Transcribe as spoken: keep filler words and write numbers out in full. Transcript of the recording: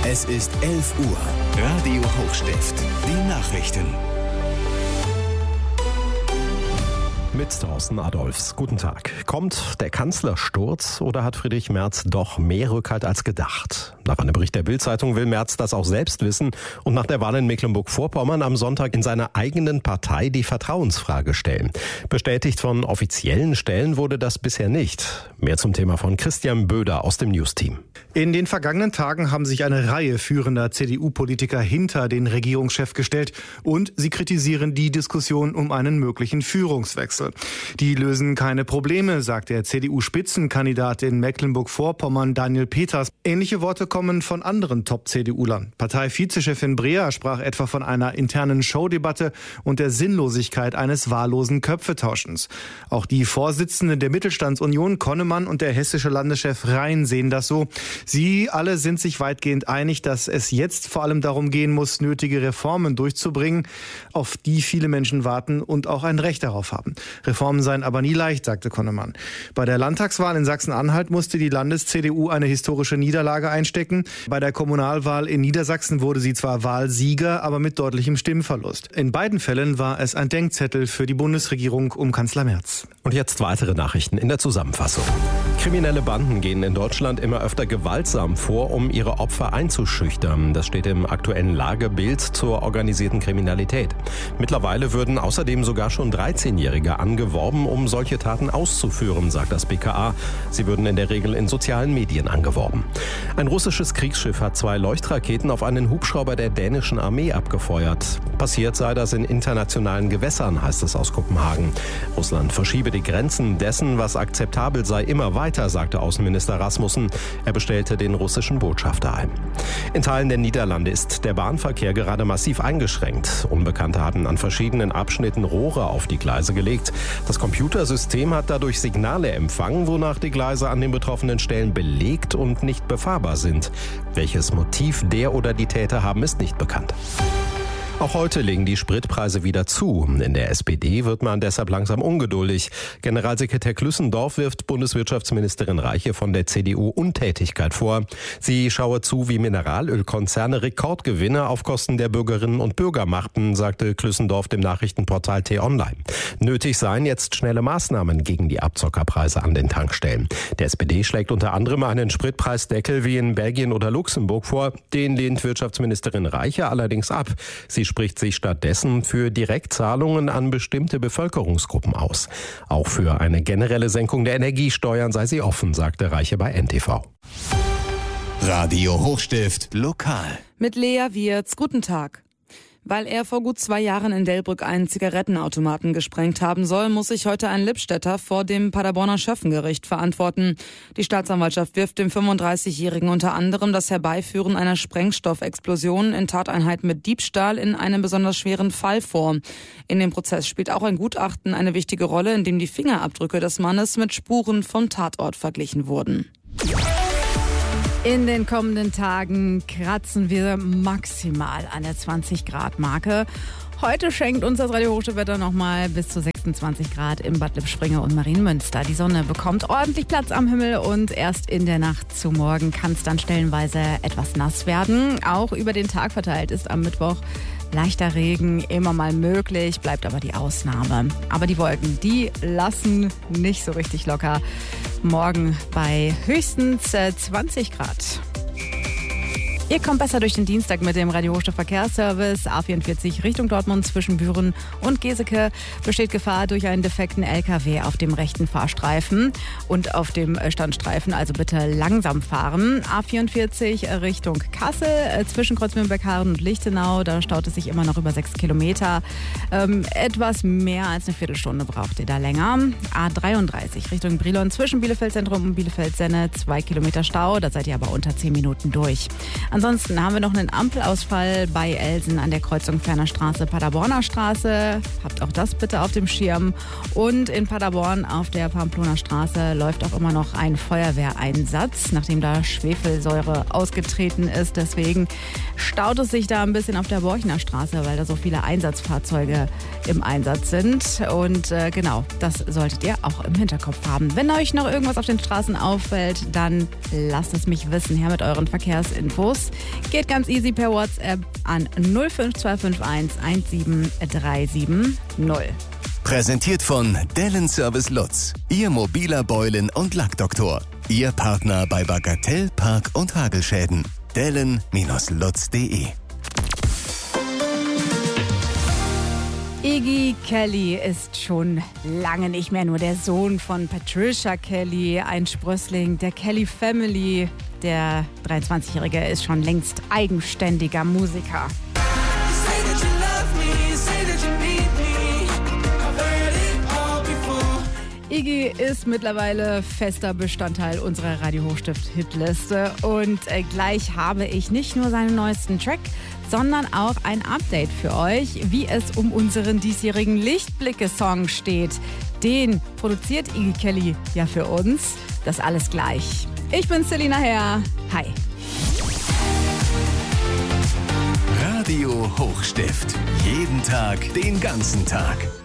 Es ist elf Uhr. Radio Hochstift. Die Nachrichten. Mit Thorsten Adolfs. Guten Tag. Kommt der Kanzlersturz oder hat Friedrich Merz doch mehr Rückhalt als gedacht? Nach einem Bericht der Bild-Zeitung will Merz das auch selbst wissen und nach der Wahl in Mecklenburg-Vorpommern am Sonntag in seiner eigenen Partei die Vertrauensfrage stellen. Bestätigt von offiziellen Stellen wurde das bisher nicht. Mehr zum Thema von Christian Böder aus dem News-Team. In den vergangenen Tagen haben sich eine Reihe führender C D U-Politiker hinter den Regierungschef gestellt und sie kritisieren die Diskussion um einen möglichen Führungswechsel. Die lösen keine Probleme, sagt der C D U-Spitzenkandidat in Mecklenburg-Vorpommern Daniel Peters. Ähnliche Worte kommen von anderen Top-C D U-Lern. Partei-Vizechefin Breer sprach etwa von einer internen Showdebatte und der Sinnlosigkeit eines wahllosen Köpfetauschens. Auch die Vorsitzenden der Mittelstandsunion Konnemann und der hessische Landeschef Rhein sehen das so. Sie alle sind sich weitgehend einig, dass es jetzt vor allem darum gehen muss, nötige Reformen durchzubringen, auf die viele Menschen warten und auch ein Recht darauf haben. Reformen seien aber nie leicht, sagte Konnemann. Bei der Landtagswahl in Sachsen-Anhalt musste die Landes-C D U eine historische Niederlage einstecken. Bei der Kommunalwahl in Niedersachsen wurde sie zwar Wahlsieger, aber mit deutlichem Stimmverlust. In beiden Fällen war es ein Denkzettel für die Bundesregierung um Kanzler Merz. Und jetzt weitere Nachrichten in der Zusammenfassung. Kriminelle Banden gehen in Deutschland immer öfter gewaltsam vor, um ihre Opfer einzuschüchtern. Das steht im aktuellen Lagebild zur organisierten Kriminalität. Mittlerweile würden außerdem sogar schon dreizehnjährige angeworben, um solche Taten auszuführen, sagt das B K A. Sie würden in der Regel in sozialen Medien angeworben. Ein russisches Kriegsschiff hat zwei Leuchtraketen auf einen Hubschrauber der dänischen Armee abgefeuert. Passiert sei das in internationalen Gewässern, heißt es aus Kopenhagen. Russland verschiebe die Grenzen dessen, was akzeptabel sei, immer weiter, sagte Außenminister Rasmussen. Er bestellte den russischen Botschafter ein. In Teilen der Niederlande ist der Bahnverkehr gerade massiv eingeschränkt. Unbekannte hatten an verschiedenen Abschnitten Rohre auf die Gleise gelegt. Das Computersystem hat dadurch Signale empfangen, wonach die Gleise an den betroffenen Stellen belegt und nicht befahrbar sind. Welches Motiv der oder die Täter haben, ist nicht bekannt. Auch heute legen die Spritpreise wieder zu. In der S P D wird man deshalb langsam ungeduldig. Generalsekretär Klüssendorf wirft Bundeswirtschaftsministerin Reiche von der C D U Untätigkeit vor. Sie schaue zu, wie Mineralölkonzerne Rekordgewinne auf Kosten der Bürgerinnen und Bürger machten, sagte Klüssendorf dem Nachrichtenportal T-Online. Nötig seien jetzt schnelle Maßnahmen gegen die Abzockerpreise an den Tankstellen. Der S P D schlägt unter anderem einen Spritpreisdeckel wie in Belgien oder Luxemburg vor. Den lehnt Wirtschaftsministerin Reiche allerdings ab. Sie spricht sich stattdessen für Direktzahlungen an bestimmte Bevölkerungsgruppen aus. Auch für eine generelle Senkung der Energiesteuern sei sie offen, sagte Reiche bei N T V. Radio Hochstift lokal. Mit Lea Wirz, guten Tag. Weil er vor gut zwei Jahren in Delbrück einen Zigarettenautomaten gesprengt haben soll, muss sich heute ein Lippstädter vor dem Paderborner Schöffengericht verantworten. Die Staatsanwaltschaft wirft dem fünfunddreißigjährigen unter anderem das Herbeiführen einer Sprengstoffexplosion in Tateinheit mit Diebstahl in einem besonders schweren Fall vor. In dem Prozess spielt auch ein Gutachten eine wichtige Rolle, in dem die Fingerabdrücke des Mannes mit Spuren vom Tatort verglichen wurden. In den kommenden Tagen kratzen wir maximal an der zwanzig Grad Marke. Heute schenkt uns das Radio Hochstift-Wetter nochmal bis zu sechsundzwanzig Grad im Bad Lippspringe und Marienmünster. Die Sonne bekommt ordentlich Platz am Himmel und erst in der Nacht zu morgen kann es dann stellenweise etwas nass werden. Auch über den Tag verteilt ist am Mittwoch leichter Regen immer mal möglich, bleibt aber die Ausnahme. Aber die Wolken, die lassen nicht so richtig locker. Morgen bei höchstens zwanzig Grad. Ihr kommt besser durch den Dienstag mit dem Radio Hochstift Verkehrsservice. A vierundvierzig Richtung Dortmund zwischen Büren und Geseke besteht Gefahr durch einen defekten L K W auf dem rechten Fahrstreifen und auf dem Standstreifen. Also bitte langsam fahren. A vierundvierzig Richtung Kassel zwischen Kreuzmühlenberg-Haaren und Lichtenau. Da staut es sich immer noch über sechs Kilometer. Ähm, etwas mehr als eine Viertelstunde braucht ihr da länger. A dreiunddreißig Richtung Brilon zwischen Bielefeld Zentrum und Bielefeld Senne. Zwei Kilometer Stau. Da seid ihr aber unter zehn Minuten durch. Ansonsten haben wir noch einen Ampelausfall bei Elsen an der Kreuzung Ferner Straße, Paderborner Straße. Habt auch das bitte auf dem Schirm. Und in Paderborn auf der Pamploner Straße läuft auch immer noch ein Feuerwehreinsatz, nachdem da Schwefelsäure ausgetreten ist. Deswegen staut es sich da ein bisschen auf der Borchner Straße, weil da so viele Einsatzfahrzeuge im Einsatz sind. Und äh, genau, das solltet ihr auch im Hinterkopf haben. Wenn euch noch irgendwas auf den Straßen auffällt, dann lasst es mich wissen. Her mit euren Verkehrsinfos. Geht ganz easy per WhatsApp an null fünf zwei fünf eins eins sieben drei sieben null. Präsentiert von Dellen Service Lutz, Ihr mobiler Beulen- und Lackdoktor. Ihr Partner bei Bagatell, Park- und Hagelschäden. Dellen Lutz punkt de. Iggy Kelly ist schon lange nicht mehr nur der Sohn von Patricia Kelly, ein Sprössling der Kelly Family. Der dreiundzwanzigjährige ist schon längst eigenständiger Musiker. Iggy ist mittlerweile fester Bestandteil unserer Radio Hochstift-Hitliste und äh, gleich habe ich nicht nur seinen neuesten Track, sondern auch ein Update für euch, wie es um unseren diesjährigen Lichtblicke-Song steht. Den produziert Iggy Kelly ja für uns. Das alles gleich. Ich bin Selina Herr. Hi. Radio Hochstift. Jeden Tag, den ganzen Tag.